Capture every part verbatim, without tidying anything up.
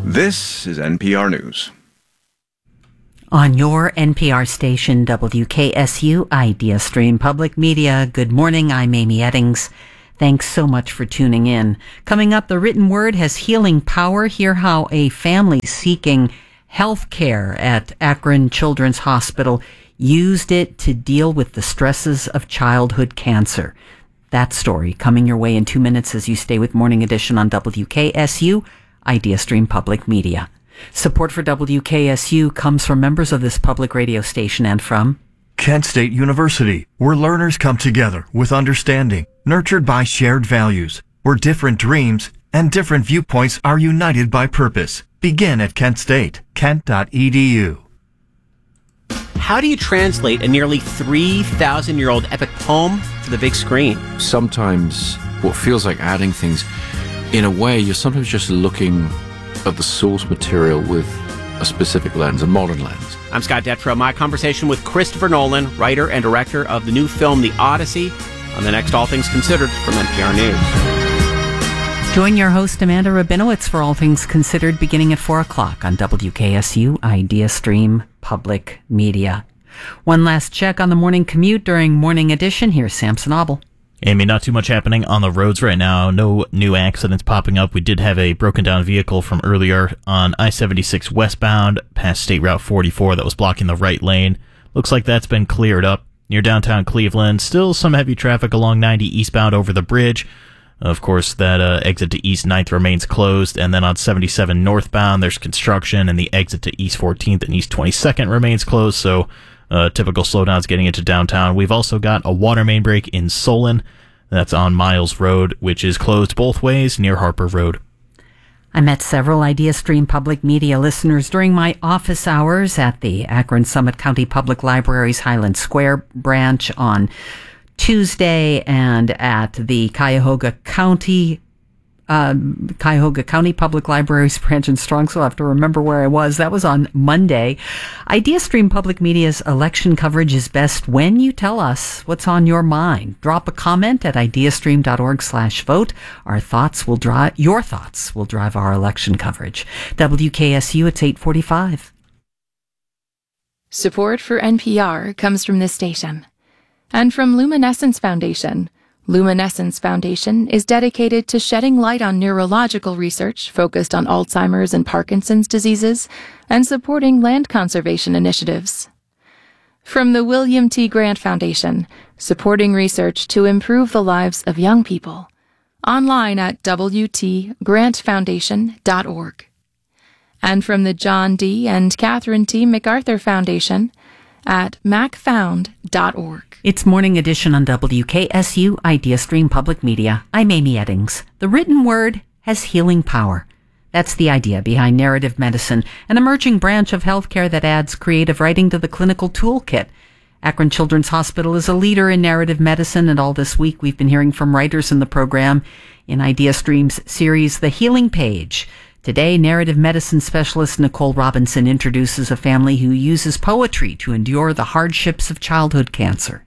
This is N P R News. On your N P R station, W K S U IdeaStream Public Media. Good morning, I'm Amy Eddings. Thanks so much for tuning in. Coming up, the written word has healing power. Hear how a family seeking health care at Akron Children's Hospital used it to deal with the stresses of childhood cancer. That story coming your way in two minutes as you stay with Morning Edition on W K S U IdeaStream Public Media. Support for W K S U comes from members of this public radio station and from Kent State University, where learners come together with understanding, nurtured by shared values, where different dreams and different viewpoints are united by purpose. Begin at Kent State, kent dot e d u. How do you translate a nearly three thousand year old epic poem to the big screen? Sometimes what feels like adding things, in a way, you're sometimes just looking at the source material with a specific lens, a modern lens. I'm Scott Detrow. My conversation with Christopher Nolan, writer and director of the new film The Odyssey, on the next All Things Considered from N P R News. Join your host, Amanda Rabinowitz, for All Things Considered, beginning at four o'clock on W K S U IdeaStream Public Media. One last check on the morning commute during Morning Edition. Here's Samson Obel. Amy, not too much happening on the roads right now. No new accidents popping up. We did have a broken down vehicle from earlier on I seventy-six westbound past State Route forty-four that was blocking the right lane. Looks like that's been cleared up. Near downtown Cleveland, still some heavy traffic along ninety eastbound over the bridge. Of course, that uh, exit to East ninth remains closed. And then on seventy-seven northbound, there's construction, and the exit to East fourteenth and East twenty-second remains closed. So Uh, typical slowdowns getting into downtown. We've also got a water main break in Solon. That's on Miles Road, which is closed both ways near Harper Road. I met several IdeaStream Public Media listeners during my office hours at the Akron Summit County Public Library's Highland Square branch on Tuesday and at the Cuyahoga County Uh, Cuyahoga County Public Library's branch in Strongsville. I'll have to remember where I was. That was on Monday. IdeaStream Public Media's election coverage is best when you tell us what's on your mind. Drop a comment at ideastream.org slash vote. Our thoughts will drive, your thoughts will drive our election coverage. W K S U, it's eight forty-five. Support for N P R comes from this station and from Luminescence Foundation. Luminescence Foundation is dedicated to shedding light on neurological research focused on Alzheimer's and Parkinson's diseases and supporting land conservation initiatives. From the William T. Grant Foundation, supporting research to improve the lives of young people. Online at w t grant foundation dot org. And from the John D. and Catherine T. MacArthur Foundation at mac found dot org. It's Morning Edition on W K S U IdeaStream Public Media. I'm Amy Eddings. The written word has healing power. That's the idea behind narrative medicine, an emerging branch of healthcare that adds creative writing to the clinical toolkit. Akron Children's Hospital is a leader in narrative medicine, and all this week we've been hearing from writers in the program in IdeaStream's series, The Healing Page. Today, narrative medicine specialist Nicole Robinson introduces a family who uses poetry to endure the hardships of childhood cancer.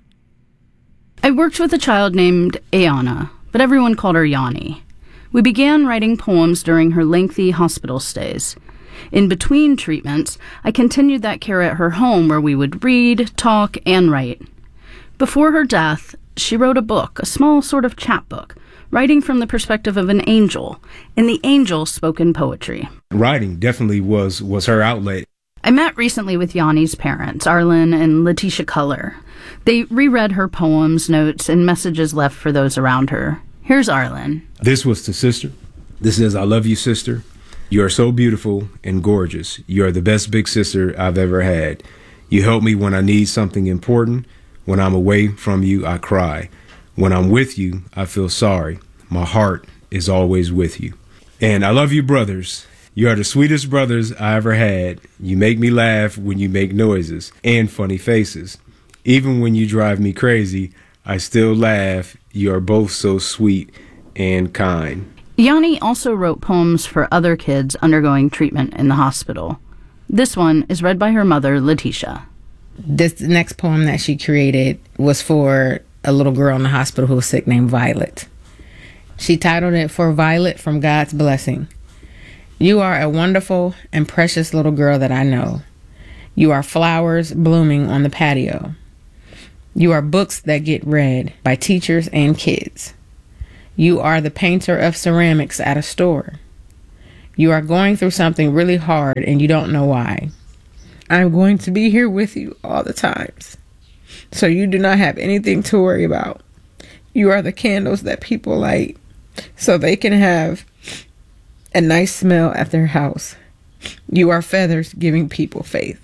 I worked with a child named Ayana, but everyone called her Yanni. We began writing poems during her lengthy hospital stays. In between treatments, I continued that care at her home where we would read, talk, and write. Before her death, she wrote a book, a small sort of chapbook, writing from the perspective of an angel, and the angel spoke in poetry. Writing definitely was, was her outlet. I met recently with Yanni's parents, Arlen and Letitia Culler. They reread her poems, notes, and messages left for those around her. Here's Arlen. This was to sister. This is, I love you, sister. You are so beautiful and gorgeous. You are the best big sister I've ever had. You help me when I need something important. When I'm away from you, I cry. When I'm with you, I feel sorry. My heart is always with you. And I love you, brothers. You are the sweetest brothers I ever had. You make me laugh when you make noises and funny faces. Even when you drive me crazy, I still laugh. You are both so sweet and kind. Yanni also wrote poems for other kids undergoing treatment in the hospital. This one is read by her mother, Letitia. This next poem that she created was for a little girl in the hospital who was sick named Violet. She titled it For Violet from God's Blessing. You are a wonderful and precious little girl that I know. You are flowers blooming on the patio. You are books that get read by teachers and kids. You are the painter of ceramics at a store. You are going through something really hard and you don't know why. I'm going to be here with you all the times, so you do not have anything to worry about. You are the candles that people light so they can have a nice smell at their house. You are feathers giving people faith.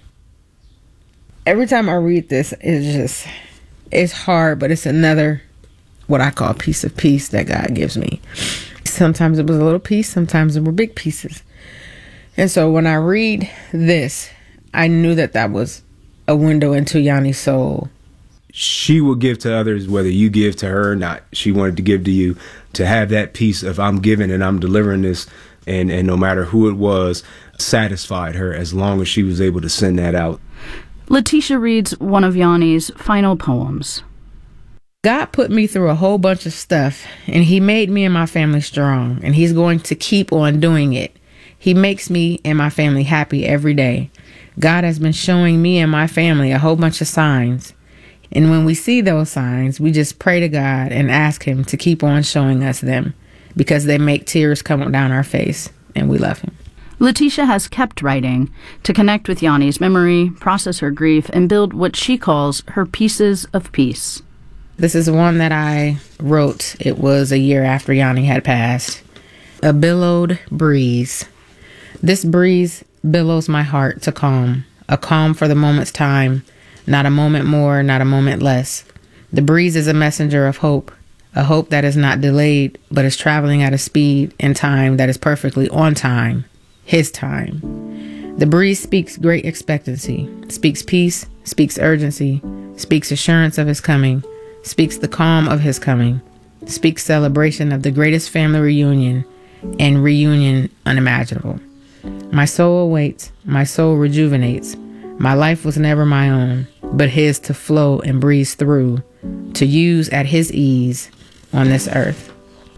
Every time I read this, it's just, it's hard, but it's another, what I call piece of peace that God gives me. Sometimes it was a little piece, sometimes it were big pieces. And so when I read this, I knew that that was a window into Yanni's soul. She will give to others, whether you give to her or not. She wanted to give to you, to have that piece of I'm giving and I'm delivering this, and, and no matter who it was, satisfied her as long as she was able to send that out. Letitia reads one of Yanni's final poems. God put me through a whole bunch of stuff, and he made me and my family strong, and he's going to keep on doing it. He makes me and my family happy every day. God has been showing me and my family a whole bunch of signs. And when we see those signs, we just pray to God and ask him to keep on showing us them, because they make tears come down our face, and we love him. Letitia has kept writing to connect with Yanni's memory, process her grief, and build what she calls her pieces of peace. This is one that I wrote. It was a year after Yanni had passed. A billowed breeze. This breeze billows my heart to calm, a calm for the moment's time, not a moment more, not a moment less. The breeze is a messenger of hope, a hope that is not delayed, but is traveling at a speed and time that is perfectly on time. His time. The breeze speaks great expectancy, speaks peace, speaks urgency, speaks assurance of his coming, speaks the calm of his coming, speaks celebration of the greatest family reunion and reunion unimaginable. My soul awaits, my soul rejuvenates. My life was never my own, but his to flow and breeze through, to use at his ease on this earth.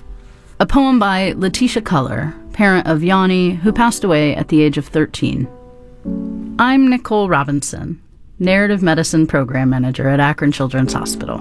A poem by Letitia Culler, parent of Yanni, who passed away at the age of thirteen. I'm Nicole Robinson, Narrative Medicine Program Manager at Akron Children's Hospital.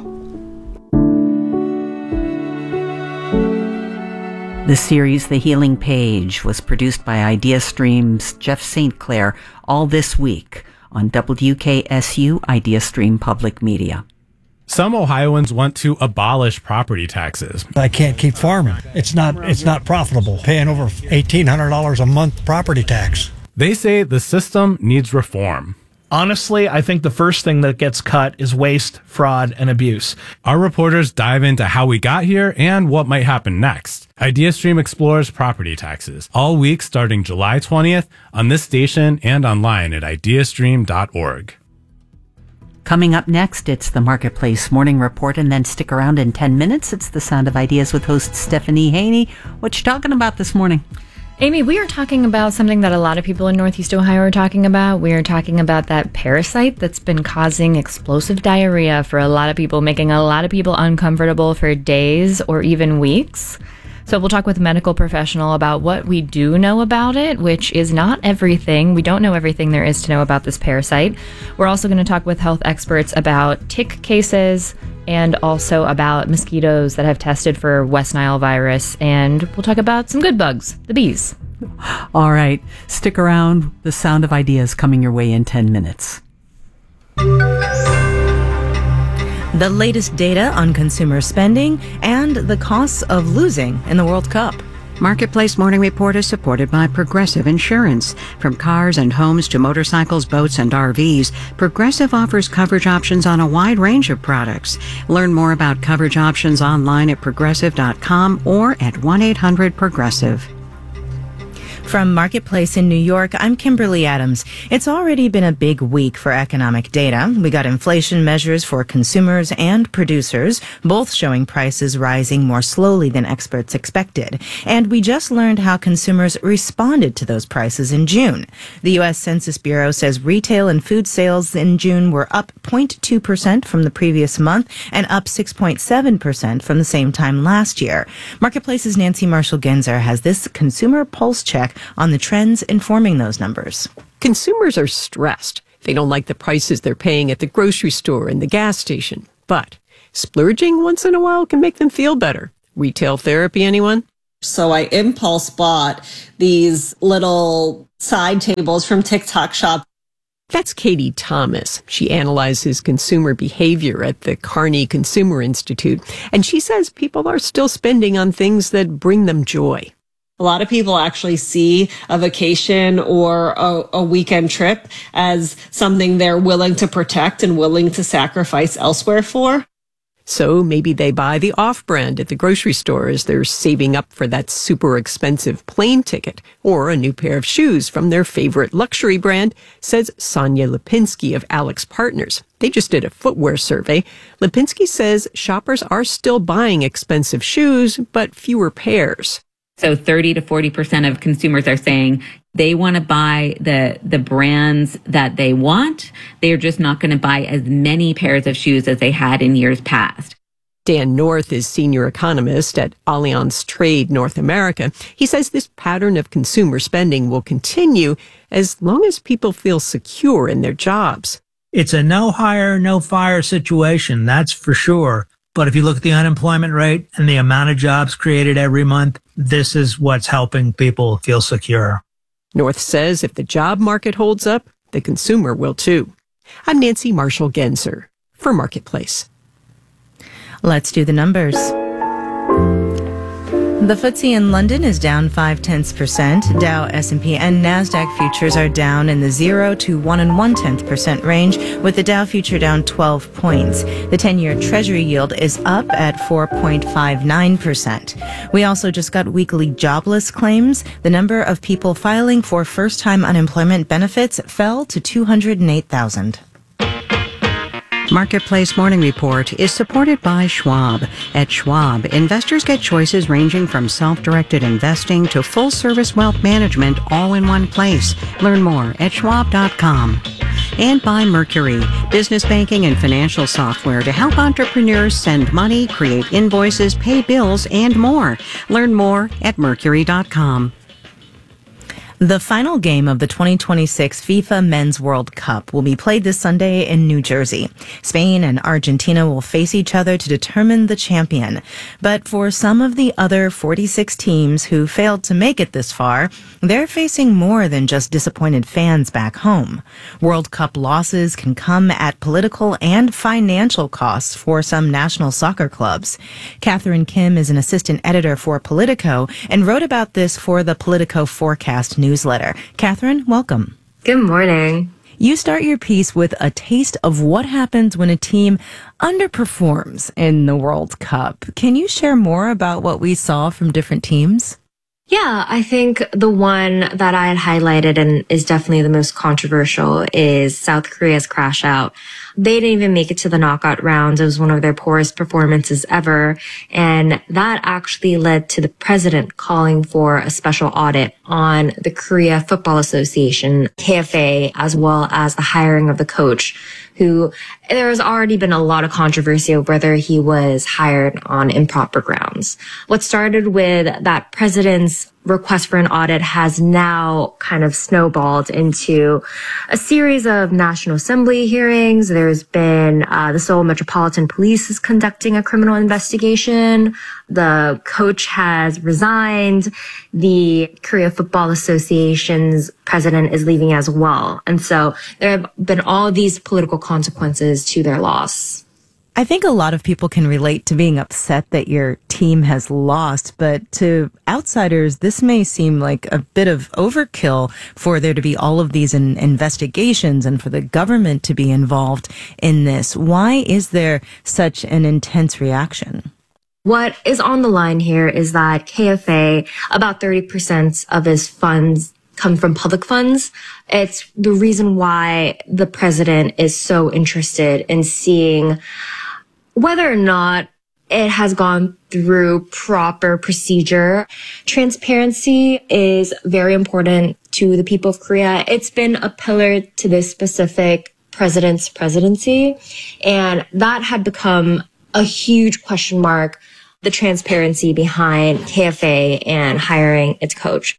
The series The Healing Page was produced by IdeaStream's Jeff Saint Clair all this week on W K S U IdeaStream Public Media. Some Ohioans want to abolish property taxes. I can't keep farming. It's not it's not profitable, paying over eighteen hundred dollars a month property tax. They say the system needs reform. Honestly, I think the first thing that gets cut is waste, fraud, and abuse. Our reporters dive into how we got here and what might happen next. IdeaStream explores property taxes all week starting July twentieth on this station and online at ideastream dot org. Coming up next, it's the Marketplace Morning Report, and then stick around in ten minutes. It's the Sound of Ideas with host Stephanie Haney. What you talking about this morning? Amy, we are talking about something that a lot of people in Northeast Ohio are talking about. We are talking about that parasite that's been causing explosive diarrhea for a lot of people, making a lot of people uncomfortable for days or even weeks. So we'll talk with a medical professional about what we do know about it, which is not everything. We don't know everything there is to know about this parasite. We're also going to talk with health experts about tick cases and also about mosquitoes that have tested for West Nile virus. And we'll talk about some good bugs, the bees. All right. Stick around. The Sound of Ideas coming your way in ten minutes. The latest data on consumer spending and the costs of losing in the World Cup. Marketplace Morning Report is supported by Progressive Insurance. From cars and homes to motorcycles, boats, and R Vs, Progressive offers coverage options on a wide range of products. Learn more about coverage options online at progressive dot com or at one eight hundred progressive. From Marketplace in New York, I'm Kimberly Adams. It's already been a big week for economic data. We got inflation measures for consumers and producers, both showing prices rising more slowly than experts expected. And we just learned how consumers responded to those prices in June. The U S Census Bureau says retail and food sales in June were up zero point two percent from the previous month and up six point seven percent from the same time last year. Marketplace's Nancy Marshall-Genzer has this consumer pulse check on the trends informing those numbers. Consumers are stressed. They don't like the prices they're paying at the grocery store and the gas station. But splurging once in a while can make them feel better. Retail therapy, anyone? So I impulse bought these little side tables from TikTok Shop. That's Katie Thomas. She analyzes consumer behavior at the Carney Consumer Institute, and she says people are still spending on things that bring them joy. A lot of people actually see a vacation or a, a weekend trip as something they're willing to protect and willing to sacrifice elsewhere for. So maybe they buy the off-brand at the grocery store as they're saving up for that super expensive plane ticket, or a new pair of shoes from their favorite luxury brand, says Sonia Lipinski of Alex Partners. They just did a footwear survey. Lipinski says shoppers are still buying expensive shoes, but fewer pairs. So thirty to forty percent of consumers are saying they want to buy the the brands that they want. They're just not going to buy as many pairs of shoes as they had in years past. Dan North is senior economist at Allianz Trade North America. He says this pattern of consumer spending will continue as long as people feel secure in their jobs. It's a no hire, no fire situation, that's for sure. But if you look at the unemployment rate and the amount of jobs created every month, this is what's helping people feel secure. North says if the job market holds up, the consumer will too. I'm Nancy Marshall-Genzer for Marketplace. Let's do the numbers. The F T S E in London is down five tenths percent. Dow, S and P, and NASDAQ futures are down in the zero to one and one tenth percent range, with the Dow future down twelve points. The ten-year Treasury yield is up at four point five nine percent. We also just got weekly jobless claims. The number of people filing for first-time unemployment benefits fell to two hundred eight thousand. Marketplace Morning Report is supported by Schwab. At Schwab, investors get choices ranging from self-directed investing to full-service wealth management all in one place. Learn more at schwab dot com. And by Mercury, business banking and financial software to help entrepreneurs send money, create invoices, pay bills, and more. Learn more at mercury dot com. The final game of the twenty twenty-six FIFA Men's World Cup will be played this Sunday in New Jersey. Spain and Argentina will face each other to determine the champion. But for some of the other forty-six teams who failed to make it this far, they're facing more than just disappointed fans back home. World Cup losses can come at political and financial costs for some national soccer clubs. Catherine Kim is an assistant editor for Politico and wrote about this for the Politico Forecast newsletter. Catherine, welcome. Good morning. You start your piece with a taste of what happens when a team underperforms in the World Cup. Can you share more about what we saw from different teams? Yeah, I think the one that I had highlighted and is definitely the most controversial is South Korea's crash out. They didn't even make it to the knockout rounds. It was one of their poorest performances ever. And that actually led to the president calling for a special audit on the Korea Football Association, K F A, as well as the hiring of the coach, who there has already been a lot of controversy over whether he was hired on improper grounds. What started with that president's request for an audit has now kind of snowballed into a series of National Assembly hearings. There's been uh, the Seoul Metropolitan Police is conducting a criminal investigation. The coach has resigned. The Korea Football Association's president is leaving as well. And so there have been all these political consequences to their loss. I think a lot of people can relate to being upset that your team has lost, but to outsiders, this may seem like a bit of overkill for there to be all of these in investigations and for the government to be involved in this. Why is there such an intense reaction? What is on the line here is that K F A, about thirty percent of his funds come from public funds. It's the reason why the president is so interested in seeing whether or not it has gone through proper procedure. Transparency is very important to the people of Korea. It's been a pillar to this specific president's presidency, and that had become a huge question mark, the transparency behind K F A and hiring its coach.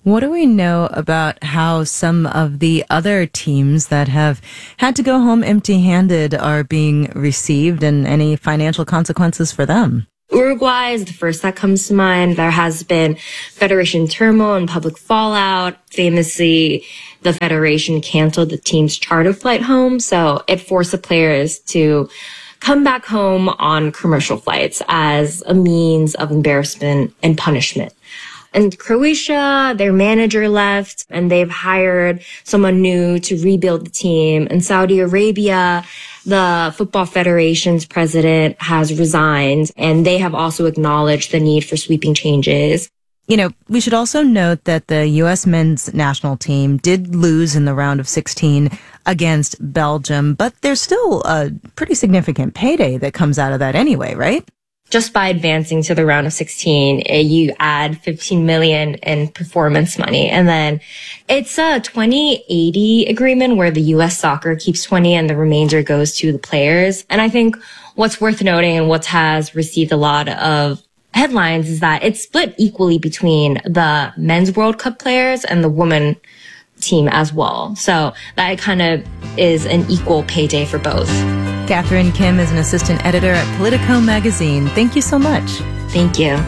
What do we know about how some of the other teams that have had to go home empty-handed are being received, and any financial consequences for them? Uruguay is the first that comes to mind. There has been federation turmoil and public fallout. Famously, the federation canceled the team's charter flight home, so it forced the players to come back home on commercial flights as a means of embarrassment and punishment. And Croatia, their manager left, and they've hired someone new to rebuild the team. In Saudi Arabia, the Football Federation's president has resigned, and they have also acknowledged the need for sweeping changes. You know, we should also note that the U S men's national team did lose in the round of sixteen against Belgium, but there's still a pretty significant payday that comes out of that anyway, right? Just by advancing to the round of sixteen, you add fifteen million in performance money. And then it's a twenty eighty agreement where the U S soccer keeps twenty and the remainder goes to the players. And I think what's worth noting and what has received a lot of headlines is that it's split equally between the men's World Cup players and the women team as well. So that kind of is an equal payday for both. Catherine Kim is an assistant editor at Politico magazine. Thank you so much. Thank you.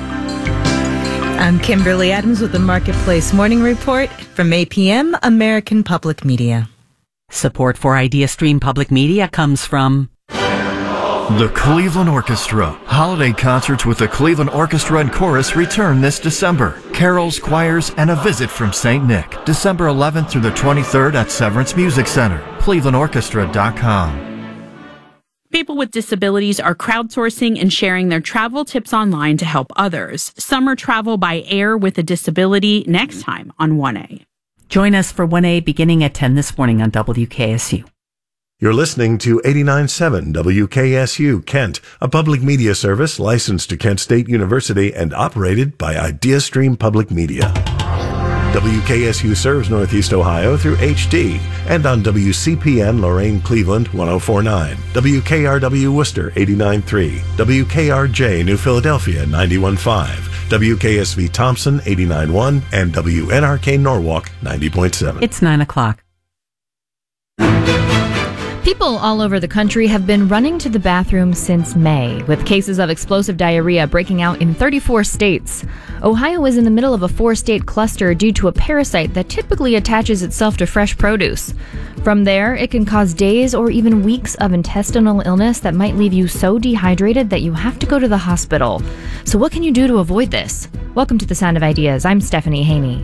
I'm Kimberly Adams with the Marketplace Morning Report from A P M, American Public Media. Support for IdeaStream Public Media comes from the Cleveland Orchestra. Holiday concerts with the Cleveland Orchestra and Chorus return this December. Carols, choirs, and a visit from Saint Nick. December eleventh through the twenty-third at Severance Music Center. Cleveland Orchestra dot com. People with disabilities are crowdsourcing and sharing their travel tips online to help others. Summer travel by air with a disability next time on one A. Join us for one A beginning at ten this morning on W K S U. You're listening to eighty-nine point seven W K S U Kent, a public media service licensed to Kent State University and operated by IdeaStream Public Media. W K S U serves Northeast Ohio through H D and on W C P N Lorain Cleveland one oh four point nine, W K R W Worcester eighty-nine point three, W K R J New Philadelphia ninety-one point five, W K S V Thompson eighty-nine point one, and W N R K Norwalk ninety point seven. It's nine o'clock. People all over the country have been running to the bathroom since May, with cases of explosive diarrhea breaking out in thirty-four states. Ohio is in the middle of a four-state cluster due to a parasite that typically attaches itself to fresh produce. From there, it can cause days or even weeks of intestinal illness that might leave you so dehydrated that you have to go to the hospital. So what can you do to avoid this? Welcome to The Sound of Ideas. I'm Stephanie Haney.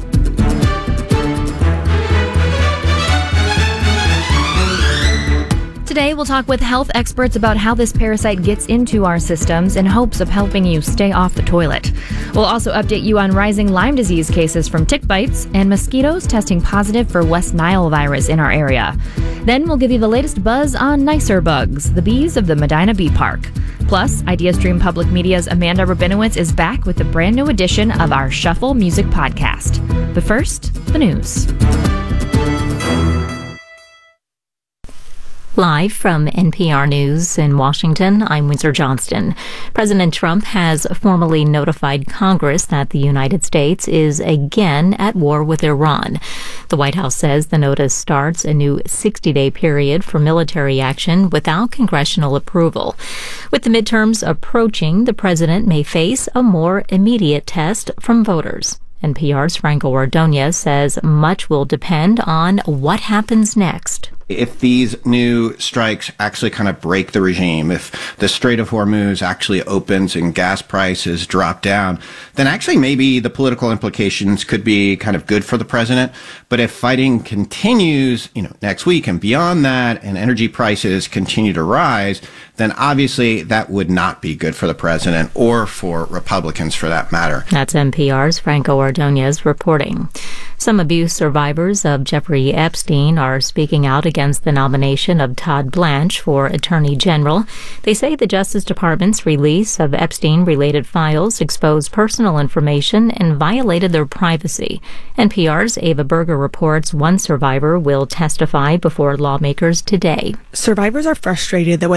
Today, we'll talk with health experts about how this parasite gets into our systems in hopes of helping you stay off the toilet. We'll also update you on rising Lyme disease cases from tick bites and mosquitoes testing positive for West Nile virus in our area. Then we'll give you the latest buzz on nicer bugs, the bees of the Medina Bee Park. Plus, IdeaStream Public Media's Amanda Rabinowitz is back with a brand new edition of our Shuffle Music Podcast. But first, the news. Live from N P R News in Washington, I'm Windsor Johnston. President Trump has formally notified Congress that the United States is again at war with Iran. The White House says the notice starts a new sixty-day period for military action without congressional approval. With the midterms approaching, the president may face a more immediate test from voters. N P R's Franco Ordonez says much will depend on what happens next. If these new strikes actually kind of break the regime, if the Strait of Hormuz actually opens and gas prices drop down, then actually maybe the political implications could be kind of good for the president. But if fighting continues, you know, next week and beyond that, and energy prices continue to rise, then obviously that would not be good for the president or for Republicans for that matter. That's N P R's Franco Ordonez reporting. Some abuse survivors of Jeffrey Epstein are speaking out against the nomination of Todd Blanche for Attorney General. They say the Justice Department's release of Epstein-related files exposed personal information and violated their privacy. N P R's Ava Berger reports one survivor will testify before lawmakers today. Survivors are frustrated that when the Justice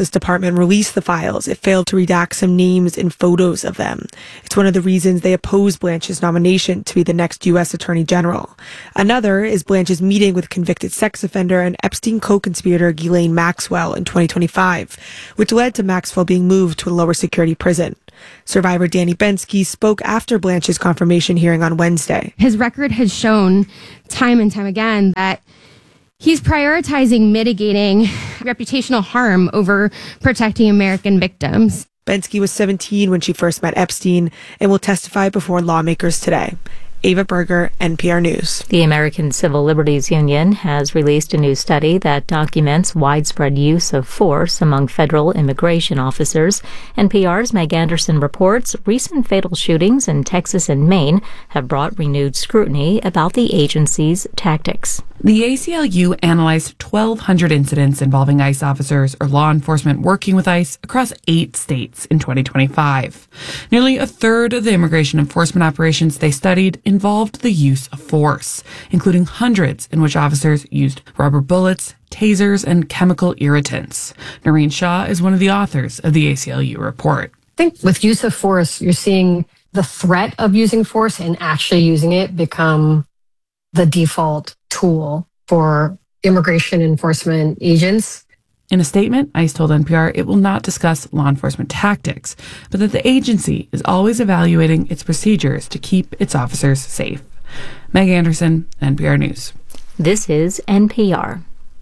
Justice Department released the files, it failed to redact some names and photos of them. It's one of the reasons they opposed Blanche's nomination to be the next U S Attorney General. Another is Blanche's meeting with convicted sex offender and Epstein co-conspirator Ghislaine Maxwell in twenty twenty-five, which led to Maxwell being moved to a lower security prison. Survivor Danny Bensky spoke after Blanche's confirmation hearing on Wednesday. His record has shown time and time again that he's prioritizing mitigating reputational harm over protecting American victims. Bensky was seventeen when she first met Epstein and will testify before lawmakers today. Ava Berger, N P R News. The American Civil Liberties Union has released a new study that documents widespread use of force among federal immigration officers. N P R's Meg Anderson reports recent fatal shootings in Texas and Maine have brought renewed scrutiny about the agency's tactics. The A C L U analyzed twelve hundred incidents involving ICE officers or law enforcement working with ICE across eight states in twenty twenty-five. Nearly a third of the immigration enforcement operations they studied involved the use of force, including hundreds in which officers used rubber bullets, tasers, and chemical irritants. Noreen Shaw is one of the authors of the A C L U report. I think with use of force, you're seeing the threat of using force and actually using it become the default tool for immigration enforcement agents. In a statement, ICE told N P R it will not discuss law enforcement tactics, but that the agency is always evaluating its procedures to keep its officers safe. Meg Anderson, N P R News. This is N P R.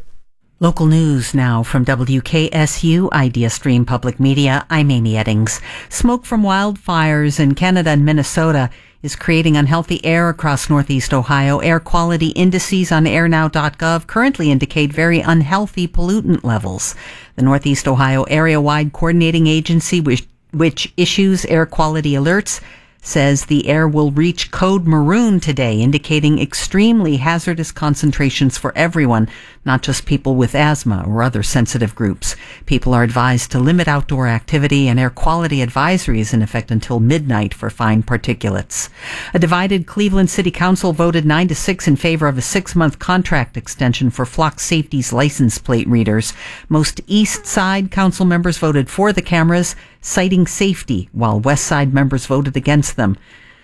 Local news now from W K S U Idea Stream Public Media. I'm Amy Eddings. Smoke from wildfires in Canada and Minnesota is creating unhealthy air across Northeast Ohio. Air quality indices on air now dot gov currently indicate very unhealthy pollutant levels. The Northeast Ohio Area-Wide Coordinating Agency, which, which issues air quality alerts, says the air will reach code maroon today, indicating extremely hazardous concentrations for everyone, not just people with asthma or other sensitive groups. People are advised to limit outdoor activity, and air quality advisory is in effect until midnight for fine particulates. A divided Cleveland City Council voted nine to six in favor of a six-month contract extension for Flock Safety's license plate readers. Most East Side Council members voted for the cameras, citing safety, while West Side members voted against them.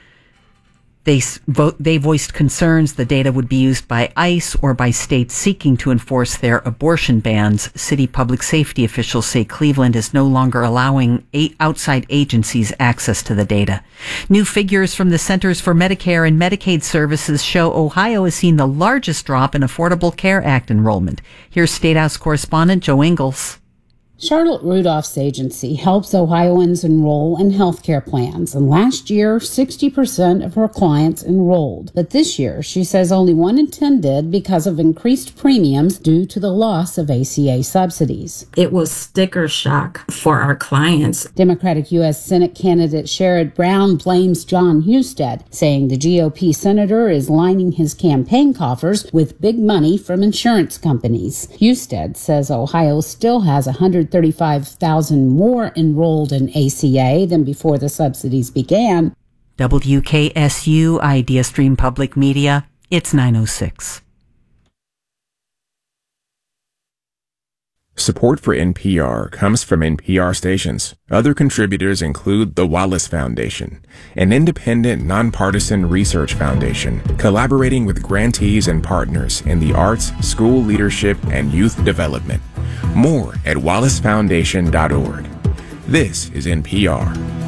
They, vote, they voiced concerns the data would be used by ICE or by states seeking to enforce their abortion bans. City public safety officials say Cleveland is no longer allowing eight outside agencies access to the data. New figures from the Centers for Medicare and Medicaid Services show Ohio has seen the largest drop in Affordable Care Act enrollment. Here's State House correspondent Joe Ingles. Charlotte Rudolph's agency helps Ohioans enroll in health care plans, and last year, sixty percent of her clients enrolled. But this year, she says only one in ten did because of increased premiums due to the loss of A C A subsidies. It was sticker shock for our clients. Democratic U S Senate candidate Sherrod Brown blames John Husted, saying the G O P senator is lining his campaign coffers with big money from insurance companies. Husted says Ohio still has one hundred thirty-five thousand more enrolled in A C A than before the subsidies began. W K S U Idea Stream Public Media. It's nine oh six. Support for N P R comes from N P R stations. Other contributors include the Wallace Foundation, an independent, nonpartisan research foundation collaborating with grantees and partners in the arts, school leadership, and youth development. More at wallace foundation dot org. This is N P R.